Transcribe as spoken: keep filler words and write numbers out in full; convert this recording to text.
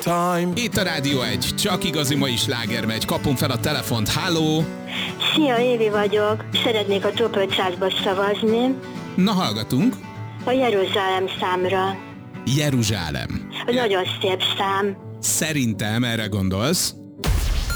Time. Itt a Rádió egy, csak igazi mai sláger megy. Kapom fel a telefont, halló! Szia, Évi vagyok. Szeretnék a top ötszázba szavazni. Na, hallgatunk. A Jeruzsálem számra. Jeruzsálem. Nagyon szép szám. Szerintem erre gondolsz.